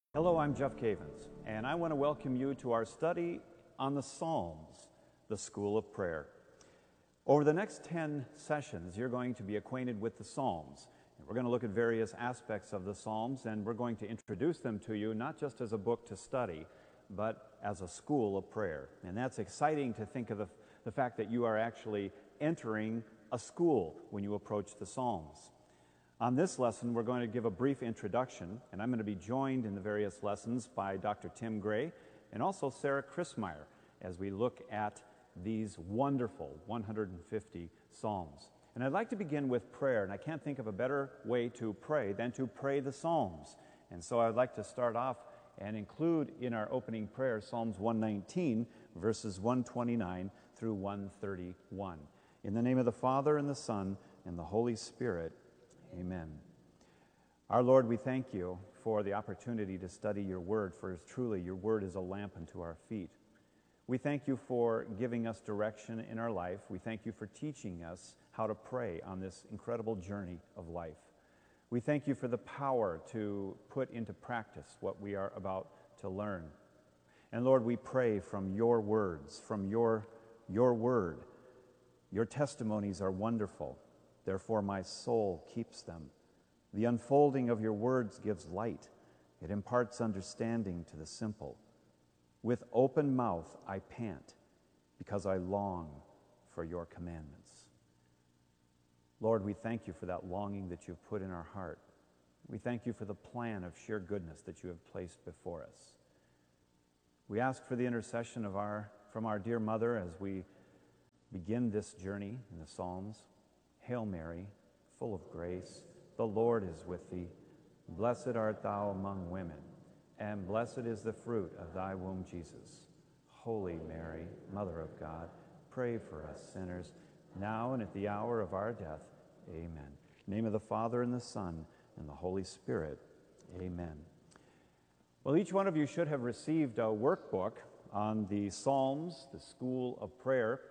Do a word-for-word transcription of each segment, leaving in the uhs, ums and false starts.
Hello, I'm Jeff Cavins, and I want to welcome you to our study on the Psalms, the School of Prayer. Over the next ten sessions, you're going to be acquainted with the Psalms. And we're going to look at various aspects of the Psalms, and we're going to introduce them to you not just as a book to study, but as a school of prayer. And that's exciting to think of the, the fact that you are actually entering a school when you approach the Psalms. On this lesson, we're going to give a brief introduction, and I'm going to be joined in the various lessons by Doctor Tim Gray and also Sarah Christmeyer as we look at these wonderful one hundred fifty Psalms. And I'd like to begin with prayer, and I can't think of a better way to pray than to pray the Psalms. And so I'd like to start off and include in our opening prayer Psalms one nineteen, verses one twenty-nine through one thirty-one. In the name of the Father, and the Son, and the Holy Spirit, amen. Our Lord, we thank you for the opportunity to study your word, for truly your word is a lamp unto our feet. We thank you for giving us direction in our life. We thank you for teaching us how to pray on this incredible journey of life. We thank you for the power to put into practice what we are about to learn. And Lord, we pray from your words, from your, your word. Your testimonies are wonderful. Therefore, my soul keeps them. The unfolding of your words gives light. It imparts understanding to the simple. With open mouth I pant, because I long for your commandments. Lord, we thank you for that longing that you've put in our heart. We thank you for the plan of sheer goodness that you have placed before us. We ask for the intercession of our, from our dear mother as we begin this journey in the Psalms. Hail Mary, full of grace, the Lord is with thee. Blessed art thou among women, and blessed is the fruit of thy womb, Jesus. Holy Mary, Mother of God, pray for us sinners, now and at the hour of our death. Amen. In the name of the Father, and the Son, and the Holy Spirit. Amen. Well, each one of you should have received a workbook on the Psalms, the School of Prayer.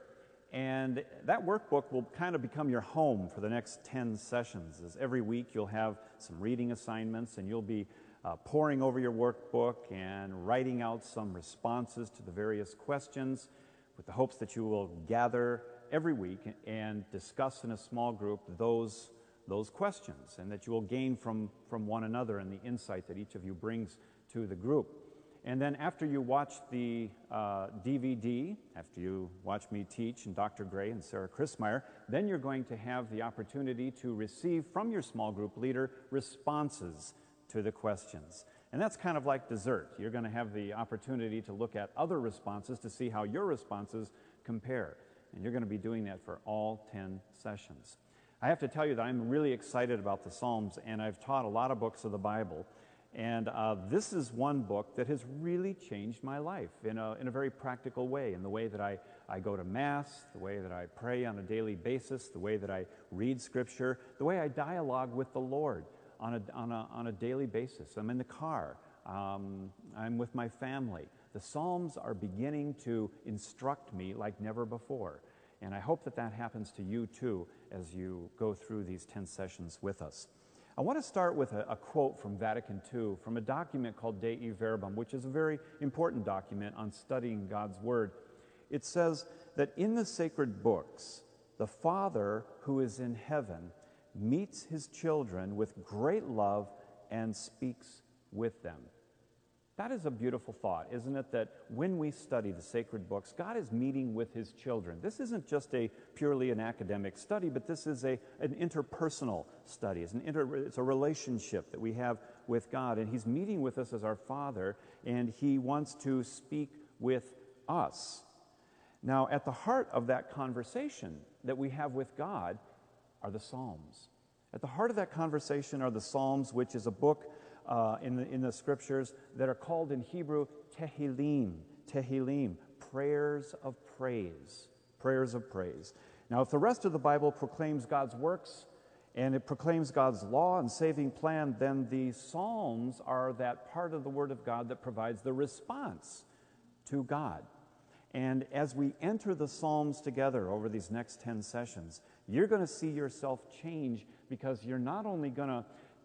And that workbook will kind of become your home for the next ten sessions, as every week you'll have some reading assignments and you'll be uh, poring over your workbook and writing out some responses to the various questions with the hopes that you will gather every week and discuss in a small group those, those questions, and that you will gain from, from one another and the insight that each of you brings to the group. And then after you watch the uh, D V D, after you watch me teach and Doctor Gray and Sarah Christmeyer, then you're going to have the opportunity to receive from your small group leader responses to the questions. And that's kind of like dessert. You're going to have the opportunity to look at other responses to see how your responses compare. And you're going to be doing that for all ten sessions. I have to tell you that I'm really excited about the Psalms, and I've taught a lot of books of the Bible. And uh, this is one book that has really changed my life in a, in a very practical way, in the way that I, I go to Mass, the way that I pray on a daily basis, the way that I read Scripture, the way I dialogue with the Lord on a, on a, on a daily basis. I'm in the car. Um, I'm with my family. The Psalms are beginning to instruct me like never before. And I hope that that happens to you too as you go through these ten sessions with us. I want to start with a, a quote from Vatican Two, from a document called Dei Verbum, which is a very important document on studying God's Word. It says that in the sacred books, the Father who is in heaven meets his children with great love and speaks with them. That is a beautiful thought, isn't it? That when we study the sacred books, God is meeting with his children. This isn't just a purely an academic study, but this is a, an interpersonal study. It's, an inter, it's a relationship that we have with God, and he's meeting with us as our Father, and he wants to speak with us. Now, at the heart of that conversation that we have with God are the Psalms. At the heart of that conversation are the Psalms, which is a book Uh, in, the, in the scriptures that are called in Hebrew Tehillim, Tehillim, prayers of praise, prayers of praise. Now, if the rest of the Bible proclaims God's works and it proclaims God's law and saving plan, then the Psalms are that part of the Word of God that provides the response to God. And as we enter the Psalms together over these next ten sessions, you're going to see yourself change, because you're not only going to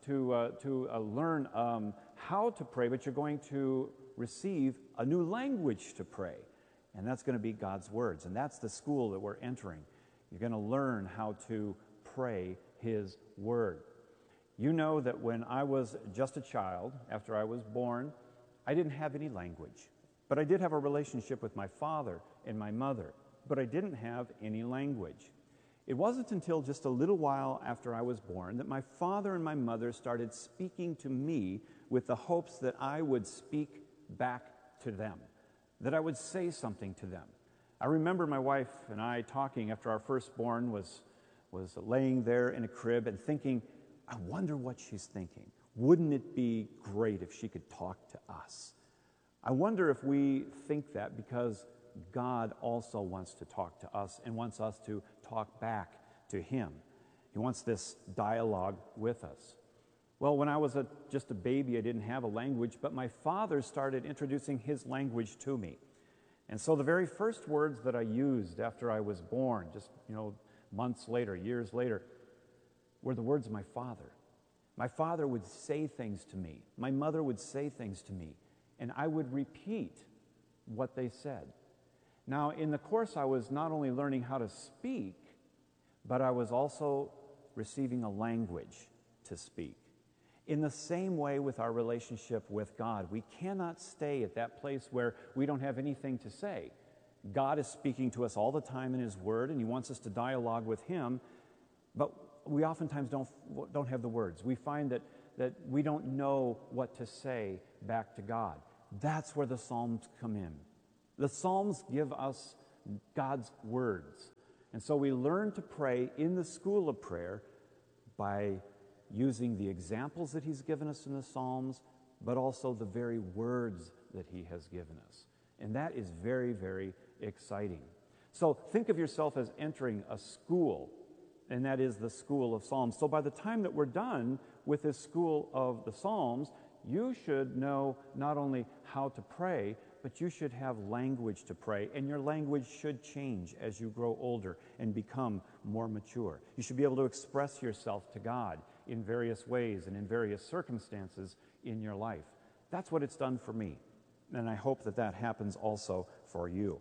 to, uh, to uh, learn um, how to pray, but you're going to receive a new language to pray. And that's going to be God's words. And that's the school that we're entering. You're going to learn how to pray His word. You know that when I was just a child, after I was born, I didn't have any language. But I did have a relationship with my father and my mother. But I didn't have any language. It wasn't until just a little while after I was born that my father and my mother started speaking to me with the hopes that I would speak back to them, that I would say something to them. I remember my wife and I talking after our firstborn was, was laying there in a crib and thinking, I wonder what she's thinking. Wouldn't it be great if she could talk to us? I wonder if we think that because God also wants to talk to us and wants us to talk back to Him. He wants this dialogue with us. Well, when I was a, just a baby, I didn't have a language, but my father started introducing his language to me. And so the very first words that I used after I was born, just, you know, months later, years later, were the words of my father. My father would say things to me. My mother would say things to me, and I would repeat what they said. Now, in the course, I was not only learning how to speak, but I was also receiving a language to speak. In the same way with our relationship with God, we cannot stay at that place where we don't have anything to say. God is speaking to us all the time in His Word, and He wants us to dialogue with Him, but we oftentimes don't, don't have the words. We find that, that we don't know what to say back to God. That's where the Psalms come in. The Psalms give us God's words. And so we learn to pray in the school of prayer by using the examples that He's given us in the Psalms, but also the very words that He has given us. And that is very, very exciting. So think of yourself as entering a school, and that is the school of Psalms. So by the time that we're done with this school of the Psalms, you should know not only how to pray, but you should have language to pray, and your language should change as you grow older and become more mature. You should be able to express yourself to God in various ways and in various circumstances in your life. That's what it's done for me, and I hope that that happens also for you.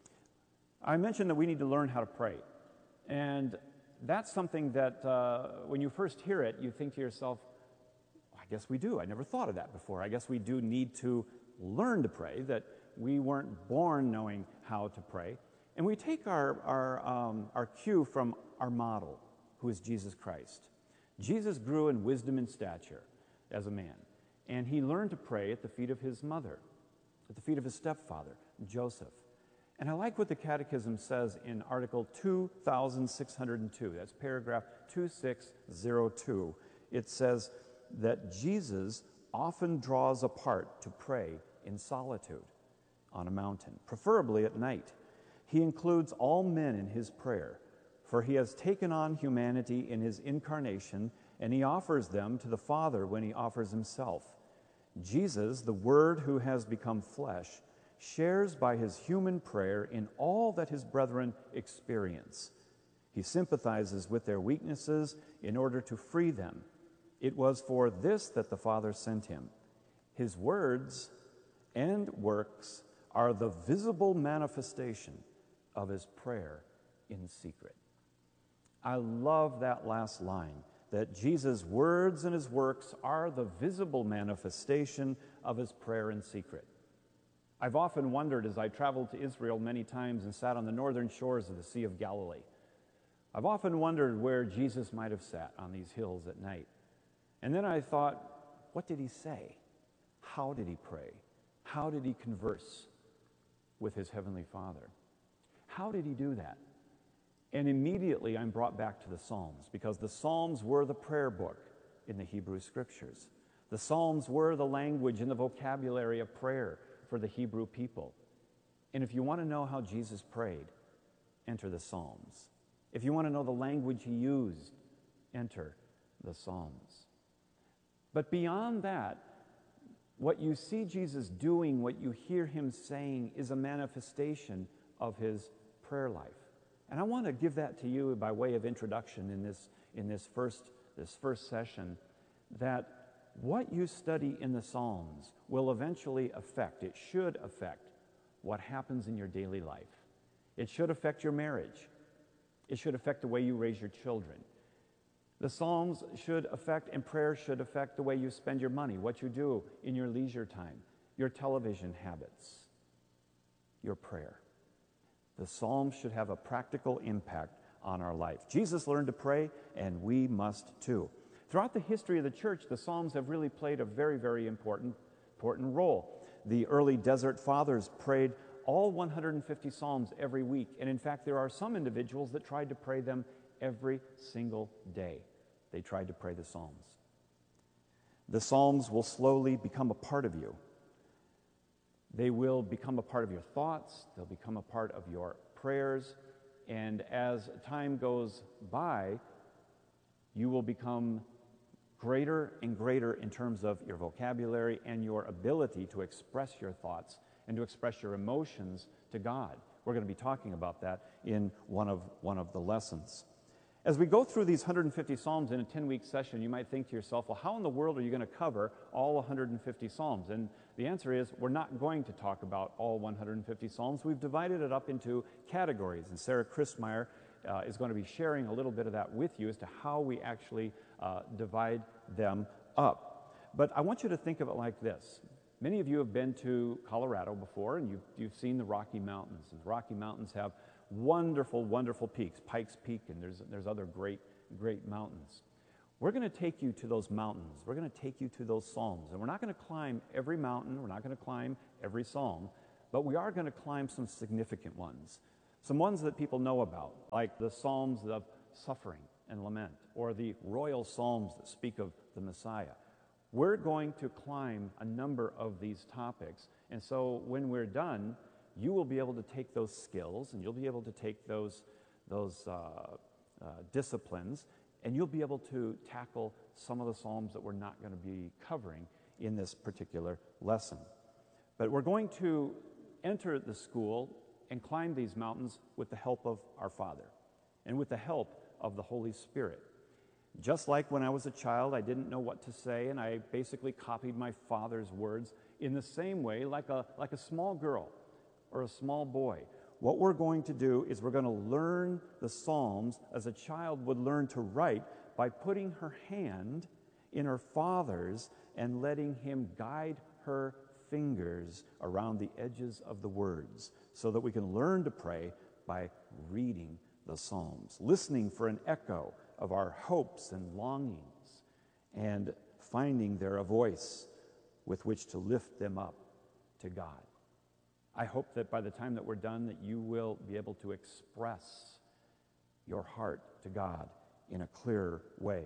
I mentioned that we need to learn how to pray, and that's something that uh, when you first hear it, you think to yourself, I guess we do. I never thought of that before. I guess we do need to learn to pray, that we weren't born knowing how to pray. And we take our, our, um, our cue from our model, who is Jesus Christ. Jesus grew in wisdom and stature as a man, and He learned to pray at the feet of His mother, at the feet of His stepfather, Joseph. And I like what the Catechism says in Article two thousand six hundred two. That's paragraph two six zero two. It says that Jesus often draws apart to pray in solitude on a mountain, preferably at night. He includes all men in His prayer, for He has taken on humanity in His incarnation, and He offers them to the Father when He offers Himself. Jesus, the Word who has become flesh, shares by His human prayer in all that His brethren experience. He sympathizes with their weaknesses in order to free them. It was for this that the Father sent Him. His words and works are the visible manifestation of His prayer in secret. I love that last line, that Jesus' words and His works are the visible manifestation of His prayer in secret. I've often wondered as I traveled to Israel many times and sat on the northern shores of the Sea of Galilee, I've often wondered where Jesus might have sat on these hills at night. And then I thought, what did He say? How did He pray? How did He converse with His Heavenly Father? How did He do that? And immediately I'm brought back to the Psalms, because the Psalms were the prayer book in the Hebrew Scriptures. The Psalms were the language and the vocabulary of prayer for the Hebrew people. And if you want to know how Jesus prayed, enter the Psalms. If you want to know the language He used, enter the Psalms. But beyond that, what you see Jesus doing, what you hear Him saying, is a manifestation of His prayer life. And I want to give that to you by way of introduction in this, in this, first, this first session, that what you study in the Psalms will eventually affect, it should affect, what happens in your daily life. It should affect your marriage. It should affect the way you raise your children. The Psalms should affect, and prayer should affect the way you spend your money, what you do in your leisure time, your television habits, your prayer. The Psalms should have a practical impact on our life. Jesus learned to pray, and we must too. Throughout the history of the church, the Psalms have really played a very, very important, important role. The early Desert Fathers prayed all one hundred fifty Psalms every week, and in fact, there are some individuals that tried to pray them every single day. They tried to pray the Psalms. The Psalms will slowly become a part of you. They will become a part of your thoughts. They'll become a part of your prayers. And as time goes by, you will become greater and greater in terms of your vocabulary and your ability to express your thoughts and to express your emotions to God. We're going to be talking about that in one of, one of the lessons. As we go through these one hundred fifty Psalms in a ten-week session, you might think to yourself, well, how in the world are you going to cover all one hundred fifty Psalms? And the answer is, we're not going to talk about all one hundred fifty Psalms. We've divided it up into categories, and Sarah Christmeyer uh, is going to be sharing a little bit of that with you as to how we actually uh, divide them up. But I want you to think of it like this. Many of you have been to Colorado before, and you've, you've seen the Rocky Mountains. And the Rocky Mountains have wonderful, wonderful peaks, Pikes Peak, and there's, there's other great, great mountains. We're going to take you to those mountains. We're going to take you to those Psalms. And we're not going to climb every mountain. We're not going to climb every Psalm. But we are going to climb some significant ones. Some ones that people know about, like the Psalms of suffering and lament, or the royal Psalms that speak of the Messiah. We're going to climb a number of these topics. And so when we're done, you will be able to take those skills and you'll be able to take those, those uh, uh, disciplines, and you'll be able to tackle some of the Psalms that we're not going to be covering in this particular lesson. But we're going to enter the school and climb these mountains with the help of our Father and with the help of the Holy Spirit. Just like when I was a child, I didn't know what to say, and I basically copied my father's words in the same way, like a, like a small girl or a small boy. What we're going to do is we're going to learn the Psalms as a child would learn to write by putting her hand in her father's and letting him guide her fingers around the edges of the words so that we can learn to pray by reading the Psalms, listening for an echo of our hopes and longings, and finding there a voice with which to lift them up to God. I hope that by the time that we're done, that you will be able to express your heart to God in a clearer way.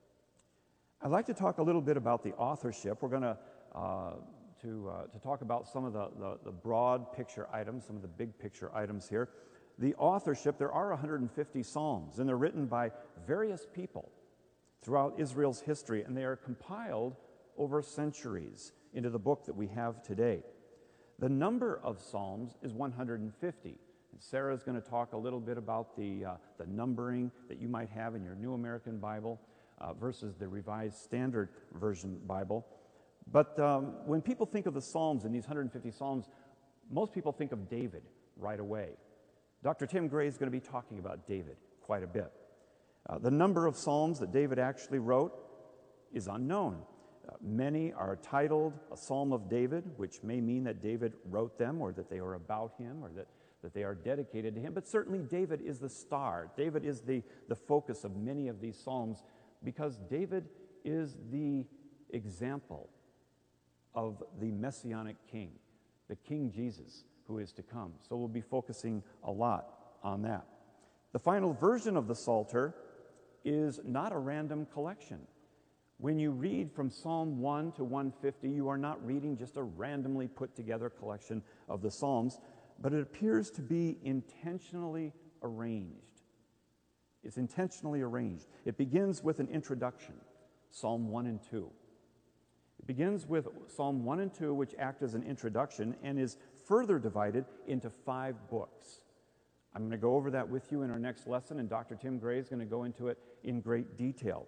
I'd like to talk a little bit about the authorship. We're going to uh, to uh, to talk about some of the, the, the broad picture items, some of the big picture items here. The authorship, there are one hundred fifty Psalms, and they're written by various people throughout Israel's history, and they are compiled over centuries into the book that we have today. The number of Psalms is one hundred fifty. And Sarah is going to talk a little bit about the, uh, the numbering that you might have in your New American Bible uh, versus the Revised Standard Version Bible. But um, when people think of the Psalms and these one hundred fifty Psalms, most people think of David right away. Doctor Tim Gray is going to be talking about David quite a bit. Uh, the number of Psalms that David actually wrote is unknown. Uh, many are titled a Psalm of David, which may mean that David wrote them or that they are about him or that, that they are dedicated to him. But certainly David is the star. David is the, the focus of many of these Psalms because David is the example of the Messianic King, the King Jesus who is to come. So we'll be focusing a lot on that. The final version of the Psalter is not a random collection. When you read from Psalm one to one fifty, you are not reading just a randomly put together collection of the Psalms, but it appears to be intentionally arranged. It's intentionally arranged. It begins with an introduction, Psalm one and two. It begins with Psalm one and two, which act as an introduction and is further divided into five books. I'm going to go over that with you in our next lesson, and Doctor Tim Gray is going to go into it in great detail.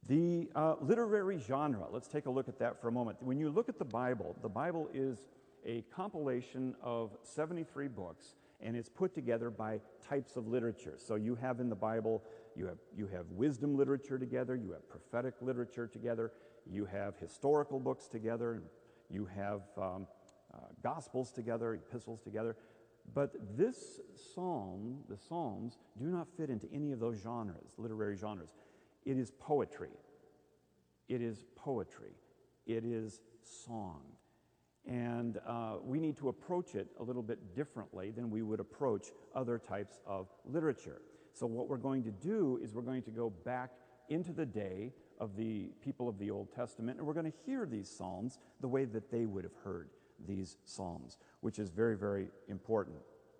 The uh, literary genre, let's take a look at that for a moment. When you look at the Bible, the Bible is a compilation of seventy-three books, and it's put together by types of literature. So you have in the Bible, you have, you have wisdom literature together, you have prophetic literature together, you have historical books together, and you have um, uh, gospels together, epistles together. But this psalm, the Psalms, do not fit into any of those genres, literary genres. It is poetry. It is poetry. It is song. And uh, we need to approach it a little bit differently than we would approach other types of literature. So what we're going to do is we're going to go back into the day of the people of the Old Testament, and we're going to hear these psalms the way that they would have heard these psalms, which is very, very important.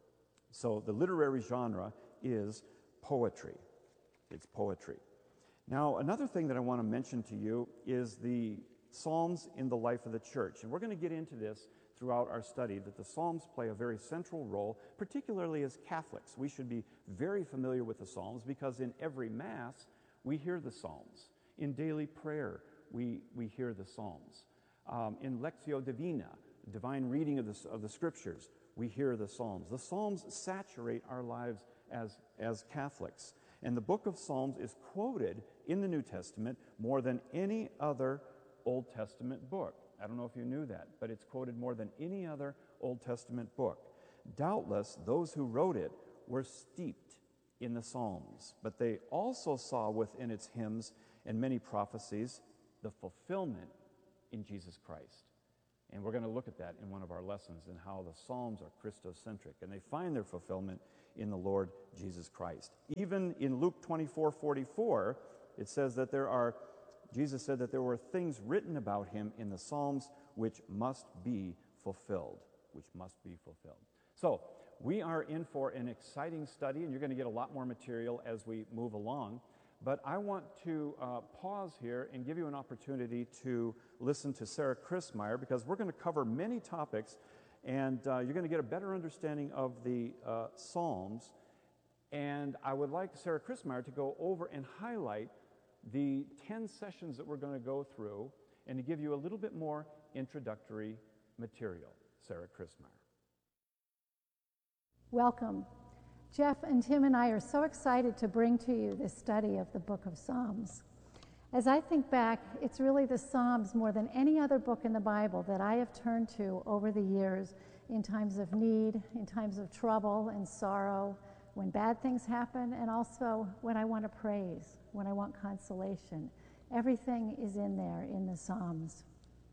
So the literary genre is poetry. It's poetry. Now, another thing that I want to mention to you is the Psalms in the life of the church. And we're going to get into this throughout our study, that the Psalms play a very central role, particularly as Catholics. We should be very familiar with the Psalms because in every Mass, we hear the Psalms. In daily prayer, we, we hear the Psalms. Um, in Lectio Divina, divine reading of the, of the Scriptures, we hear the Psalms. The Psalms saturate our lives as, as Catholics. And the book of Psalms is quoted in the New Testament more than any other Old Testament book. I don't know if you knew that, but it's quoted more than any other Old Testament book. Doubtless, those who wrote it were steeped in the Psalms, but they also saw within its hymns and many prophecies the fulfillment in Jesus Christ. And we're going to look at that in one of our lessons and how the Psalms are Christocentric, and they find their fulfillment in the Lord Jesus Christ. Even in Luke twenty-four forty-four, it says that there are, Jesus said that there were things written about him in the Psalms which must be fulfilled, which must be fulfilled. So we are in for an exciting study, and you're going to get a lot more material as we move along. But I want to uh, pause here and give you an opportunity to listen to Sarah Christmyer, because we're going to cover many topics, and uh, you're going to get a better understanding of the uh, Psalms. And I would like Sarah Christmyer to go over and highlight the ten sessions that we're going to go through and to give you a little bit more introductory material. Sarah Christmyer. Welcome. Jeff and Tim and I are so excited to bring to you this study of the book of Psalms. As I think back, it's really the Psalms more than any other book in the Bible that I have turned to over the years in times of need, in times of trouble and sorrow, when bad things happen, and also when I want to praise, when I want consolation. Everything is in there in the Psalms.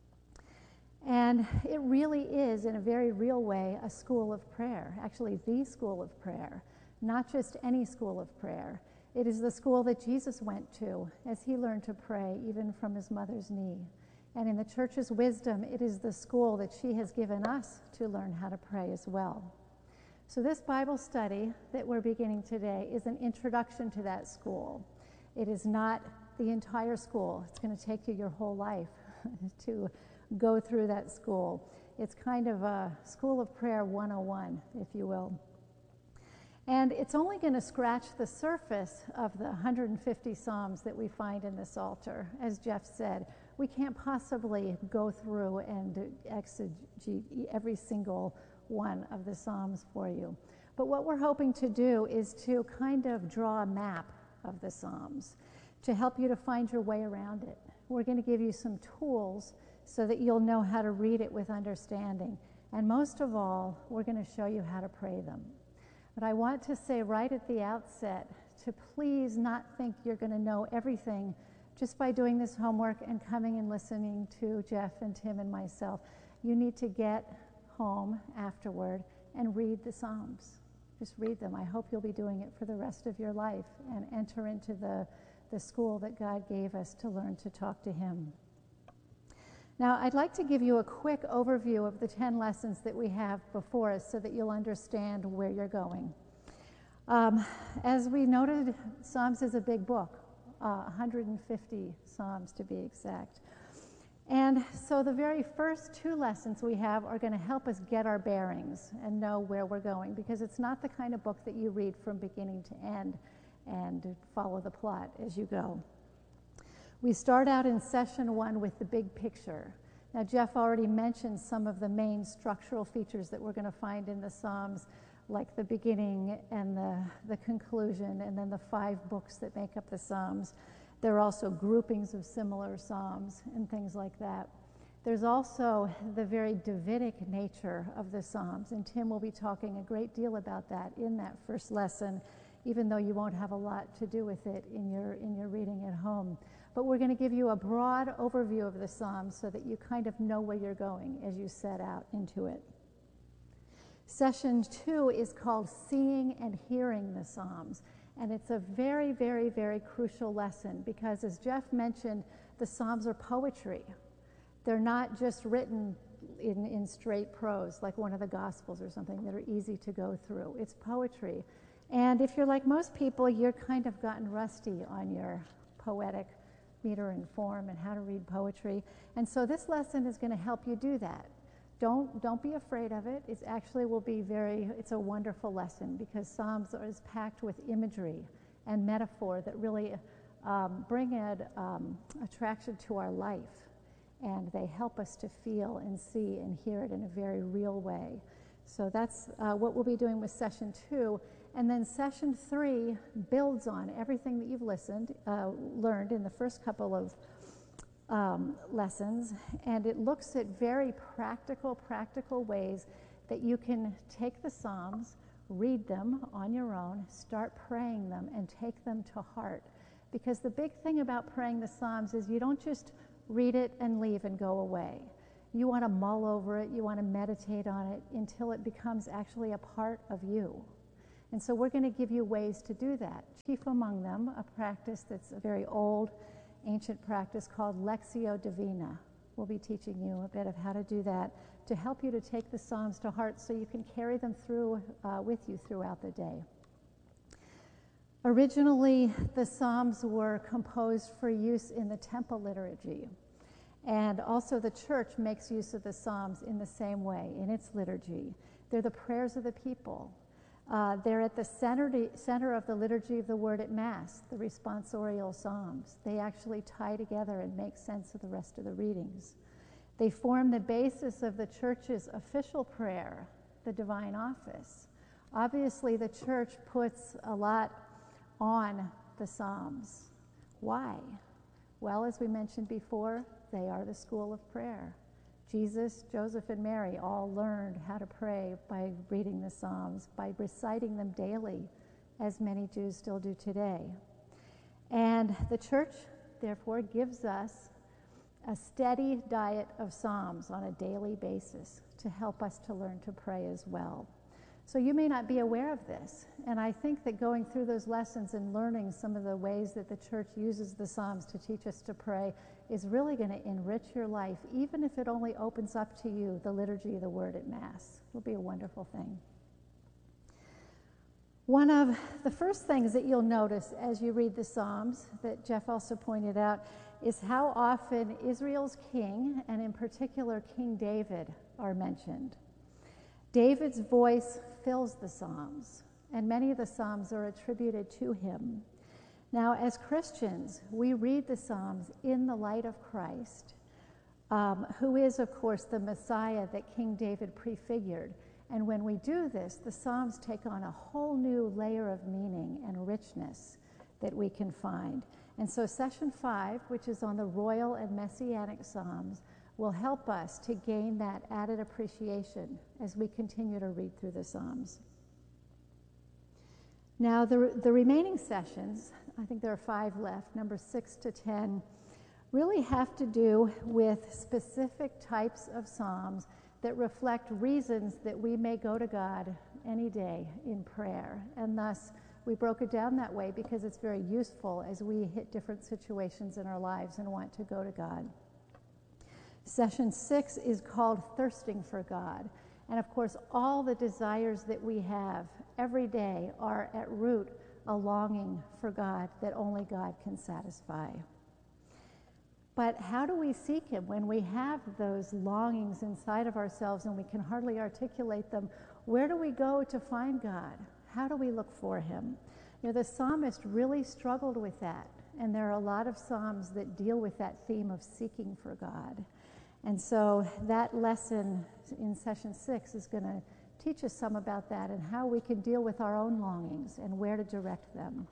And it really is, in a very real way, a school of prayer, actually the school of prayer, not just any school of prayer. It is the school that Jesus went to as he learned to pray, even from his mother's knee. And in the church's wisdom, it is the school that she has given us to learn how to pray as well. So this Bible study that we're beginning today is an introduction to that school. It is not the entire school. It's going to take you your whole life to go through that school. It's kind of a School of Prayer one oh one, if you will. And it's only going to scratch the surface of the one hundred fifty Psalms that we find in the Psalter. As Jeff said, we can't possibly go through and exegete every single one of the Psalms for you. But what we're hoping to do is to kind of draw a map of the Psalms to help you to find your way around it. We're going to give you some tools so that you'll know how to read it with understanding. And most of all, we're going to show you how to pray them. But I want to say right at the outset to please not think you're going to know everything just by doing this homework and coming and listening to Jeff and Tim and myself. You need to get home afterward and read the Psalms. Just read them. I hope you'll be doing it for the rest of your life and enter into the, the school that God gave us to learn to talk to him. Now, I'd like to give you a quick overview of the ten lessons that we have before us so that you'll understand where you're going. Um, as we noted, Psalms is a big book, uh, one hundred fifty Psalms to be exact. And so the very first two lessons we have are going to help us get our bearings and know where we're going, because it's not the kind of book that you read from beginning to end and follow the plot as you go. We start out in session one with the big picture. Now, Jeff already mentioned some of the main structural features that we're going to find in the Psalms, like the beginning and the, the conclusion, and then the five books that make up the Psalms. There are also groupings of similar Psalms and things like that. There's also the very Davidic nature of the Psalms, and Tim will be talking a great deal about that in that first lesson, even though you won't have a lot to do with it in your, in your reading at home. But we're going to give you a broad overview of the Psalms so that you kind of know where you're going as you set out into it. Session two is called Seeing and Hearing the Psalms, and it's a very, very, very crucial lesson because, as Jeff mentioned, the Psalms are poetry. They're not just written in, in straight prose like one of the Gospels or something that are easy to go through. It's poetry. And if you're like most people, you're kind of gotten rusty on your poetic meter and form and how to read poetry. And so this lesson is going to help you do that. Don't, don't be afraid of it. It actually will be very, it's a wonderful lesson because Psalms are, is packed with imagery and metaphor that really um, bring an um, attraction to our life. And they help us to feel and see and hear it in a very real way. So that's uh, what we'll be doing with session two. And then session three builds on everything that you've listened, uh, learned in the first couple of um, lessons. And it looks at very practical, practical ways that you can take the Psalms, read them on your own, start praying them, and take them to heart. Because the big thing about praying the Psalms is you don't just read it and leave and go away. You want to mull over it, you want to meditate on it until it becomes actually a part of you. And so we're going to give you ways to do that. Chief among them, a practice that's a very old, ancient practice called Lectio Divina. We'll be teaching you a bit of how to do that to help you to take the Psalms to heart so you can carry them through uh, with you throughout the day. Originally, the Psalms were composed for use in the temple liturgy. And also the church makes use of the Psalms in the same way in its liturgy. They're the prayers of the people. Uh, they're at the center, center of the liturgy of the Word at Mass, the responsorial Psalms. They actually tie together and make sense of the rest of the readings. They form the basis of the church's official prayer, the divine office. Obviously, the church puts a lot on the Psalms. Why? Well, as we mentioned before, they are the school of prayer. Jesus, Joseph, and Mary all learned how to pray by reading the Psalms, by reciting them daily, as many Jews still do today. And the church, therefore, gives us a steady diet of Psalms on a daily basis to help us to learn to pray as well. So you may not be aware of this, and I think that going through those lessons and learning some of the ways that the church uses the Psalms to teach us to pray is really going to enrich your life, even if it only opens up to you the liturgy of the Word at Mass. It'll be a wonderful thing. One of the first things that you'll notice as you read the Psalms, that Jeff also pointed out, is how often Israel's king, and in particular King David, are mentioned. David's voice fills the Psalms, and many of the Psalms are attributed to him. Now, as Christians, we read the Psalms in the light of Christ, um, who is, of course, the Messiah that King David prefigured. And when we do this, the Psalms take on a whole new layer of meaning and richness that we can find. And so session five, which is on the royal and messianic Psalms, will help us to gain that added appreciation as we continue to read through the Psalms. Now, the, the remaining sessions, I think there are five left, number six to ten, really have to do with specific types of Psalms that reflect reasons that we may go to God any day in prayer. And thus, we broke it down that way because it's very useful as we hit different situations in our lives and want to go to God. Session six is called Thirsting for God. And of course, all the desires that we have every day are at root a longing for God that only God can satisfy. But how do we seek Him when we have those longings inside of ourselves and we can hardly articulate them? Where do we go to find God? How do we look for Him? You know, the psalmist really struggled with that. And there are a lot of Psalms that deal with that theme of seeking for God. And so that lesson in session six is going to teach us some about that and how we can deal with our own longings and where to direct them.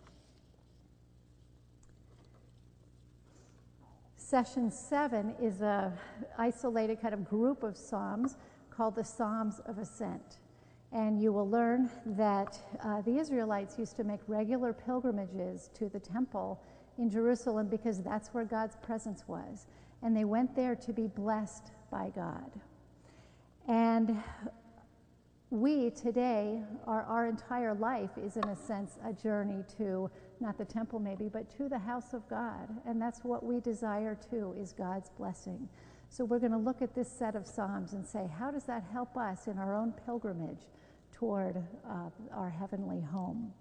Session seven is a isolated kind of group of Psalms called the Psalms of Ascent. And you will learn that uh, the Israelites used to make regular pilgrimages to the temple in Jerusalem because that's where God's presence was. And they went there to be blessed by God. And we today, our, our entire life is in a sense a journey to, not the temple maybe, but to the house of God. And that's what we desire too, is God's blessing. So we're going to look at this set of Psalms and say, how does that help us in our own pilgrimage toward uh, our heavenly home?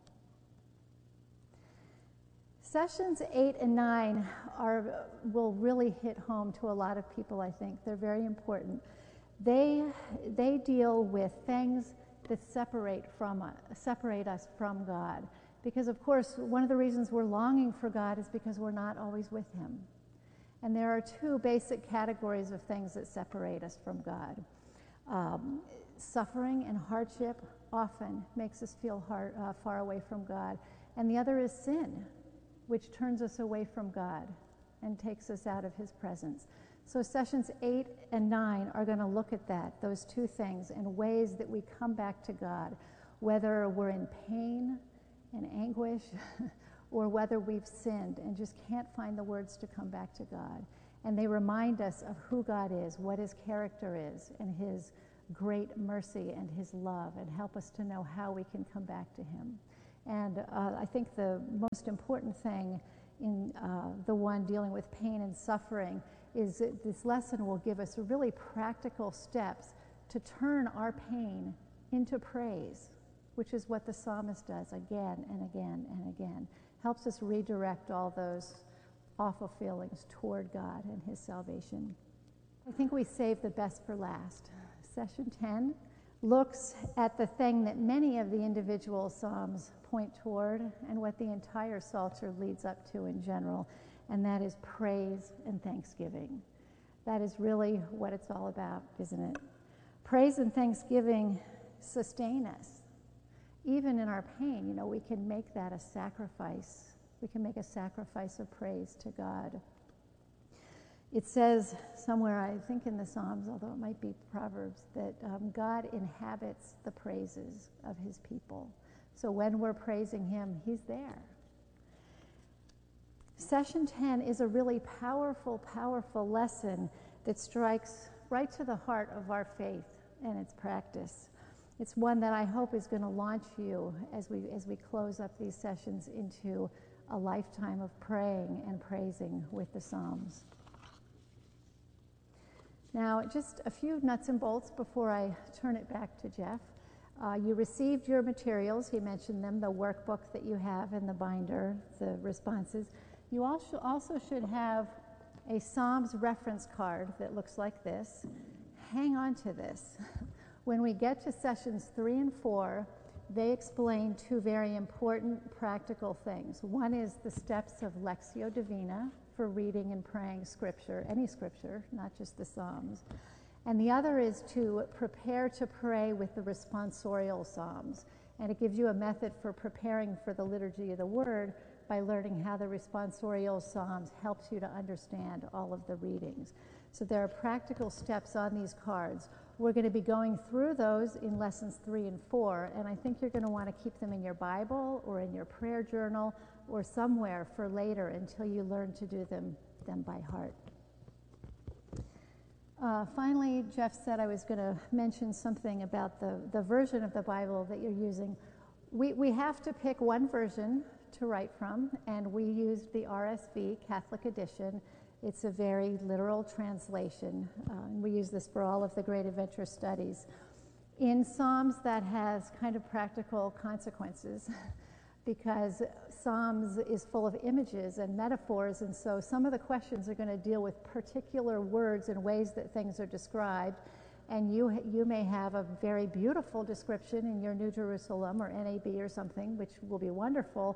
Sessions eight and nine are, will really hit home to a lot of people, I think. They're very important. They, they deal with things that separate, from, uh, separate us from God. Because, of course, one of the reasons we're longing for God is because we're not always with Him. And there are two basic categories of things that separate us from God. Um, suffering and hardship often makes us feel hard, uh, far away from God. And the other is sin, which turns us away from God and takes us out of His presence. So sessions eight and nine are going to look at that, those two things, and ways that we come back to God, whether we're in pain and anguish or whether we've sinned and just can't find the words to come back to God. And they remind us of who God is, what His character is, and His great mercy and His love, and help us to know how we can come back to Him. And uh, I think the most important thing in uh, the one dealing with pain and suffering is that this lesson will give us really practical steps to turn our pain into praise, which is what the psalmist does again and again and again. Helps us redirect all those awful feelings toward God and His salvation. I think we saved the best for last. Session ten looks at the thing that many of the individual psalms point toward and what the entire Psalter leads up to in general, and that is praise and thanksgiving. That is really what it's all about, isn't it? Praise and thanksgiving sustain us. Even in our pain, you know, we can make that a sacrifice. We can make a sacrifice of praise to God. It says somewhere, I think in the Psalms, although it might be Proverbs, that um, God inhabits the praises of His people. So when we're praising Him, He's there. Session ten is a really powerful, powerful lesson that strikes right to the heart of our faith and its practice. It's one that I hope is going to launch you as we, as we close up these sessions into a lifetime of praying and praising with the Psalms. Now, just a few nuts and bolts before I turn it back to Jeff. Uh, you received your materials. He mentioned them, the workbook that you have in the binder, the responses. You also, also should have a Psalms reference card that looks like this. Hang on to this. When we get to sessions three and four, they explain two very important practical things. One is the steps of Lectio Divina for reading and praying scripture, any scripture, not just the Psalms. And the other is to prepare to pray with the responsorial Psalms. And it gives you a method for preparing for the Liturgy of the Word by learning how the responsorial Psalms helps you to understand all of the readings. So there are practical steps on these cards. We're going to be going through those in lessons three and four, and I think you're going to want to keep them in your Bible or in your prayer journal or somewhere for later until you learn to do them, them by heart. Uh, finally, Jeff said I was going to mention something about the, the version of the Bible that you're using. We, we have to pick one version to write from, and we used the R S V Catholic edition. It's a very literal translation, uh, and we use this for all of the Great Adventure studies. In Psalms, that has kind of practical consequences because Psalms is full of images and metaphors, and so some of the questions are going to deal with particular words and ways that things are described, and you, you may have a very beautiful description in your New Jerusalem or N A B or something, which will be wonderful,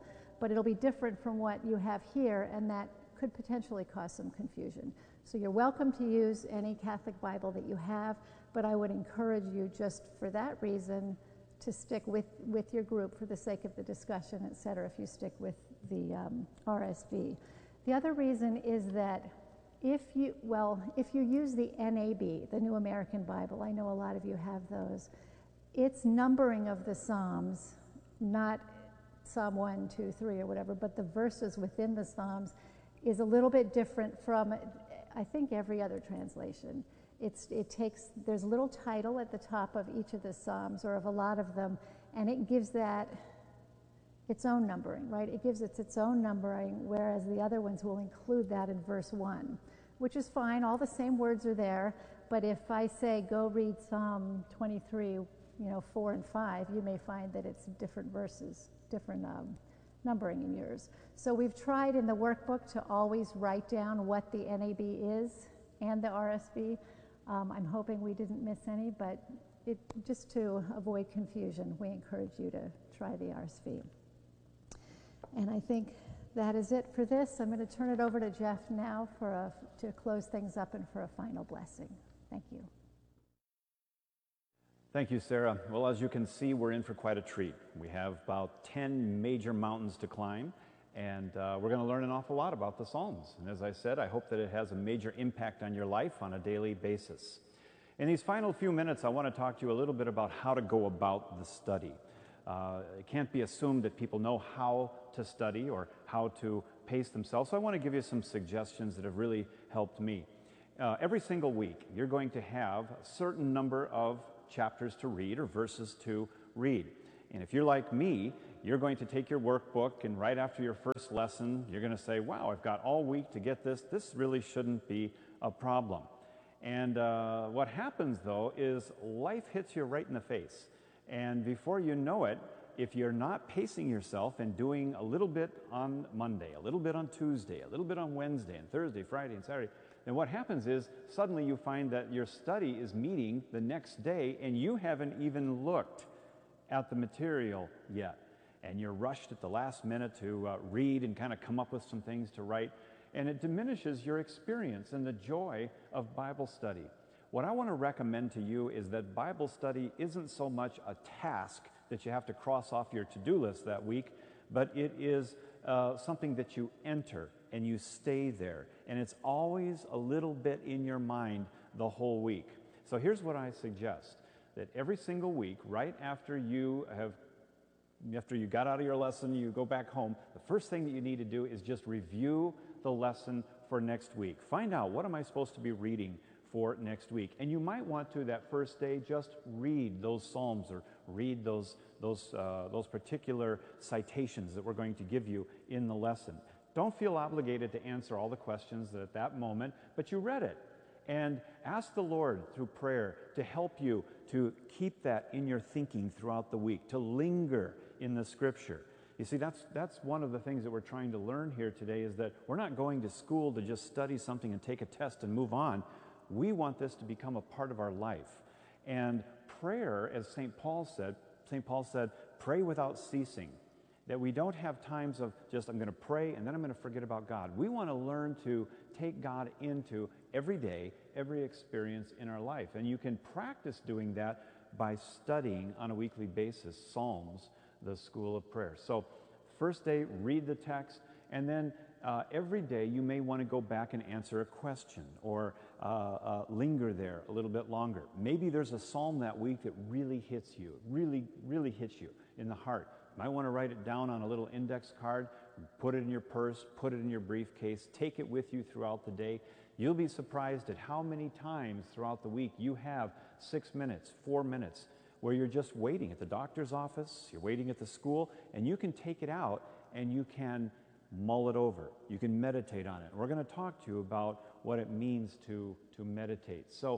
but it'll be different from what you have here, and that could potentially cause some confusion. So you're welcome to use any Catholic Bible that you have, but I would encourage you just for that reason to stick with, with your group for the sake of the discussion, et cetera, if you stick with the um, R S V. The other reason is that if you, well, if you use the N A B, the New American Bible, I know a lot of you have those, its numbering of the Psalms, not Psalm one, two, three, or whatever, but the verses within the Psalms is a little bit different from, I think, every other translation. It's, it takes, there's a little title at the top of each of the Psalms, or of a lot of them, and it gives that its own numbering, right? It gives it its own numbering, whereas the other ones will include that in verse one, which is fine. All the same words are there, but if I say, go read Psalm twenty-three, you know, four and five, you may find that it's different verses, different um, numbering in yours. So we've tried in the workbook to always write down what the N A B is and the R S V. Um, I'm hoping we didn't miss any, but it, just to avoid confusion, we encourage you to try the R S V. And I think that is it for this. I'm going to turn it over to Jeff now for a, to close things up and for a final blessing. Thank you. Thank you, Sarah. Well, as you can see, we're in for quite a treat. We have about ten major mountains to climb, and uh, we're going to learn an awful lot about the Psalms. And as I said, I hope that it has a major impact on your life on a daily basis. In these final few minutes, I want to talk to you a little bit about how to go about the study. Uh, it can't be assumed that people know how to study or how to pace themselves, so I want to give you some suggestions that have really helped me. Uh, every single week, you're going to have a certain number of chapters to read or verses to read. And if you're like me, you're going to take your workbook, and right after your first lesson, you're going to say, wow, I've got all week to get this. This really shouldn't be a problem. And uh, what happens, though, is life hits you right in the face. And before you know it, if you're not pacing yourself and doing a little bit on Monday, a little bit on Tuesday, a little bit on Wednesday and Thursday, Friday and Saturday, then what happens is suddenly you find that your study is meeting the next day and you haven't even looked at the material yet. And you're rushed at the last minute to uh, read and kind of come up with some things to write. And it diminishes your experience and the joy of Bible study. What I want to recommend to you is that Bible study isn't so much a task that you have to cross off your to-do list that week, but it is uh, something that you enter and you stay there. And it's always a little bit in your mind the whole week. So here's what I suggest, that every single week, right after you have, after you got out of your lesson, you go back home, the first thing that you need to do is just review the lesson for next week. Find out, what am I supposed to be reading for next week? And you might want to, that first day, just read those Psalms or read those, those, uh, those particular citations that we're going to give you in the lesson. Don't feel obligated to answer all the questions at that moment, but you read it. And ask the Lord through prayer to help you to keep that in your thinking throughout the week, to linger in the Scripture. You see, that's, that's one of the things that we're trying to learn here today, is that we're not going to school to just study something and take a test and move on. We want this to become a part of our life. And prayer, as Saint Paul said, Saint Paul said, pray without ceasing. That we don't have times of just, I'm going to pray and then I'm going to forget about God. We want to learn to take God into every day, every experience in our life. And you can practice doing that by studying on a weekly basis Psalms, the School of Prayer. So first day, read the text, and then uh, every day you may want to go back and answer a question or uh, uh, linger there a little bit longer. Maybe there's a psalm that week that really hits you, really, really hits you in the heart. You might want to write it down on a little index card, put it in your purse, put it in your briefcase, take it with you throughout the day. You'll be surprised at how many times throughout the week you have six minutes, four minutes, where you're just waiting at the doctor's office, you're waiting at the school, and you can take it out and you can mull it over. You can meditate on it. We're going to talk to you about what it means to, to meditate. So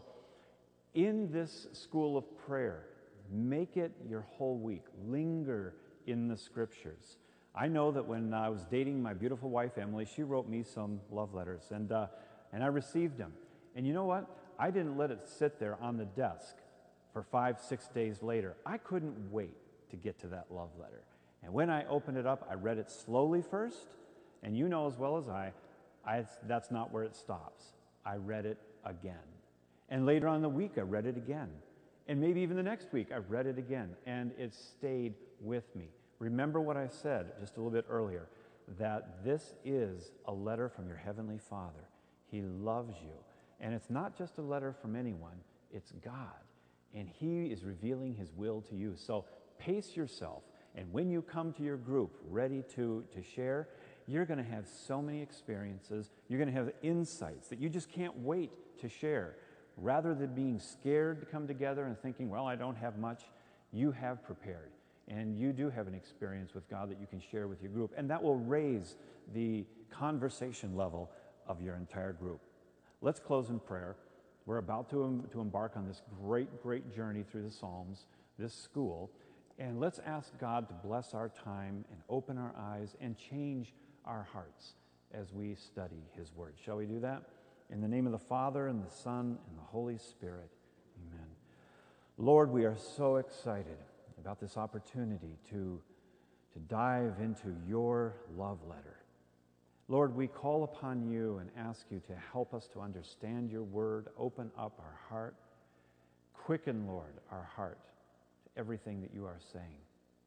in this School of Prayer, make it your whole week. Linger in the Scriptures. I know that when I was dating my beautiful wife, Emily, she wrote me some love letters, and, uh, and I received them. And you know what? I didn't let it sit there on the desk for five, six days later. I couldn't wait to get to that love letter. And when I opened it up, I read it slowly first, and you know as well as I, I that's not where it stops. I read it again. And later on in the week, I read it again. And maybe even the next week, I read it again, and it stayed with me. Remember what I said just a little bit earlier, that this is a letter from your Heavenly Father. He loves you. And it's not just a letter from anyone, it's God. And He is revealing His will to you. So pace yourself. And when you come to your group ready to, to share, you're going to have so many experiences. You're going to have insights that you just can't wait to share. Rather than being scared to come together and thinking, well, I don't have much, you have prepared. And you do have an experience with God that you can share with your group. And that will raise the conversation level of your entire group. Let's close in prayer. We're about to, to embark on this great, great journey through the Psalms, this school. And let's ask God to bless our time and open our eyes and change our hearts as we study His Word. Shall we do that? In the name of the Father, and the Son, and the Holy Spirit. Amen. Lord, we are so excited about this opportunity to, to dive into your love letter. Lord, we call upon you and ask you to help us to understand your word, open up our heart, quicken, Lord, our heart to everything that you are saying.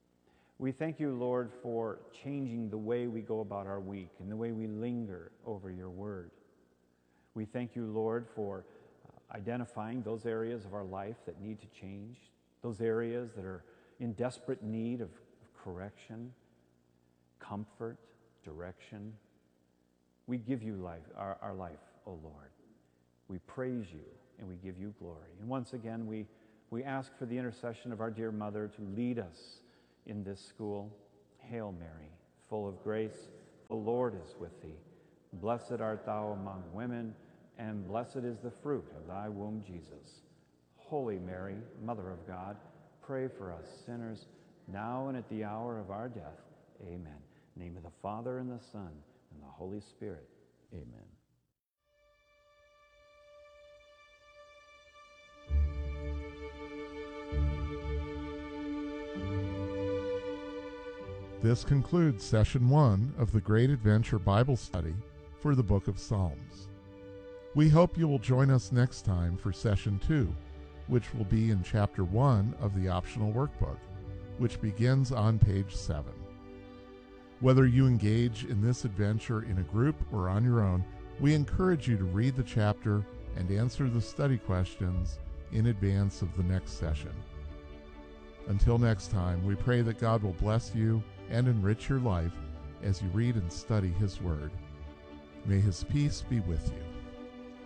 We thank you, Lord, for changing the way we go about our week and the way we linger over your word. We thank you, Lord, for uh, identifying those areas of our life that need to change, those areas that are in desperate need of, of correction, comfort, direction. We give you life, our, our life, O Lord. We praise you and we give you glory. And once again, we, we ask for the intercession of our dear mother to lead us in this school. Hail Mary, full of grace, the Lord is with thee. Blessed art thou among women, and blessed is the fruit of thy womb, Jesus. Holy Mary, Mother of God, pray for us sinners, now and at the hour of our death. Amen. In the name of the Father, and the Son, and the Holy Spirit. Amen. This concludes Session one of the Great Adventure Bible Study for the Book of Psalms. We hope you will join us next time for Session two, which will be in Chapter one of the optional workbook, which begins on page seven. Whether you engage in this adventure in a group or on your own, we encourage you to read the chapter and answer the study questions in advance of the next session. Until next time, we pray that God will bless you and enrich your life as you read and study His Word. May His peace be with you.